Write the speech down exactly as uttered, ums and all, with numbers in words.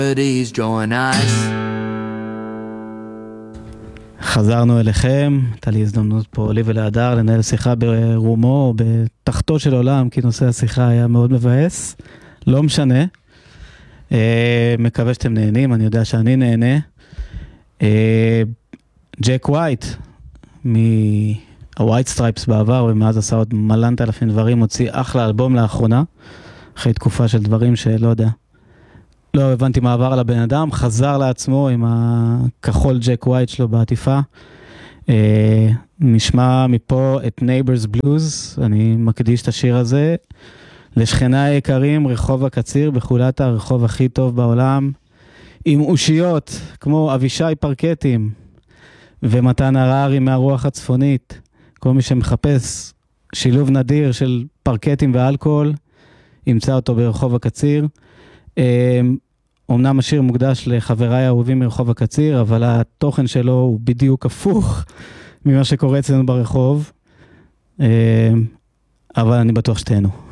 join us. חזרנו אליכם, הייתה לי הזדמנות פה לי ולהדר לנהל שיחה ברומו או בתחתו של עולם, כי נושא השיחה היה מאוד מבאס, לא משנה. אה, מקווה שאתם נהנים, אני יודע שאני נהנה. אה, ג'ק ווייט, מהווייט סטרייפס בעבר, ומאז עשה עוד מלנת אלפים דברים, הוציא אחלה אלבום לאחרונה, אחרי תקופה של דברים שלא יודע. לא הבנתי מה עבר על הבן אדם, חזר לעצמו עם הכחול ג'ק ווייט שלו בעטיפה. אה, נשמע מפה את Neighbors Blues, אני מקדיש את השיר הזה. לשכני היקרים, רחוב הקציר, בחולת הרחוב הכי טוב בעולם, עם אושיות כמו אבישי פרקטים ומתן הררי מהרוח הצפונית. כל מי שמחפש שילוב נדיר של פרקטים ואלכוהול, ימצא אותו ברחוב הקציר. אמנם השיר מוקדש לחבריי האהובים מרחוב הקציר, אבל התוכן שלו הוא בדיוק הפוך ממה שקורה אצלנו ברחוב, אבל אני בטוח שתהנו.